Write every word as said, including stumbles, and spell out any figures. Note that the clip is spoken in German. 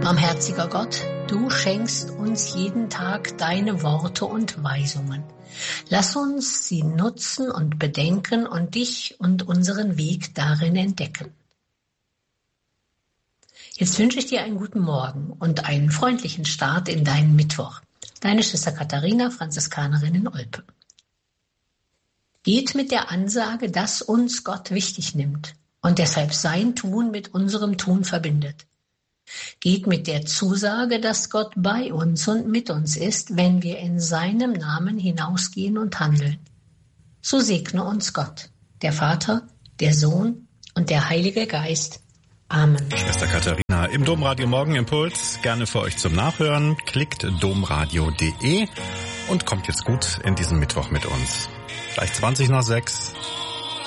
Barmherziger Gott, du schenkst uns jeden Tag deine Worte und Weisungen. Lass uns sie nutzen und bedenken und dich und unseren Weg darin entdecken. Jetzt wünsche ich dir einen guten Morgen und einen freundlichen Start in deinen Mittwoch. Deine Schwester Katharina, Franziskanerin in Olpe. Geht mit der Ansage, dass uns Gott wichtig nimmt und deshalb sein Tun mit unserem Tun verbindet. Geht mit der Zusage, dass Gott bei uns und mit uns ist, wenn wir in seinem Namen hinausgehen und handeln. So segne uns Gott, der Vater, der Sohn und der Heilige Geist. Amen. Schwester Katharina im Domradio Morgenimpuls, gerne für euch zum Nachhören. Klickt domradio punkt de und kommt jetzt gut in diesen Mittwoch mit uns. Gleich zwanzig nach sechs.